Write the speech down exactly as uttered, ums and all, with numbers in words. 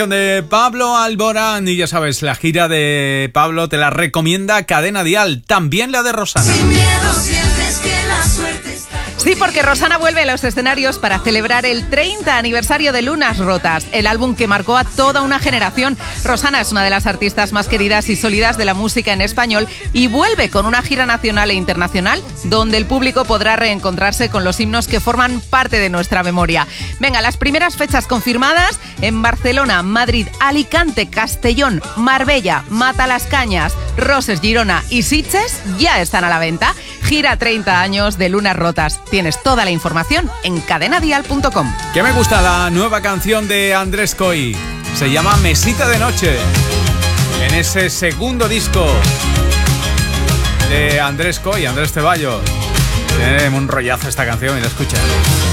De Pablo Alborán, y ya sabes, la gira de Pablo te la recomienda Cadena Dial, también la de Rosana. Sin miedo sientes que la suerte está... Sí, porque Rosana vuelve a los escenarios para celebrar el treinta aniversario de Lunas Rotas, el álbum que marcó a toda una generación. Rosana es una de las artistas más queridas y sólidas de la música en español y vuelve con una gira nacional e internacional donde el público podrá reencontrarse con los himnos que forman parte de nuestra memoria. Venga, las primeras fechas confirmadas en Barcelona, Madrid, Alicante, Castellón, Marbella, Matalascañas, Roses, Girona y Sitges ya están a la venta. Gira treinta años de Lunas Rotas. Tienes toda la información en cadena dial punto com. Que me gusta la nueva canción de Andrés Coy. Se llama Mesita de Noche. En ese segundo disco de Andrés Coy, Andrés Ceballos. Tiene un rollazo esta canción y la escuchas.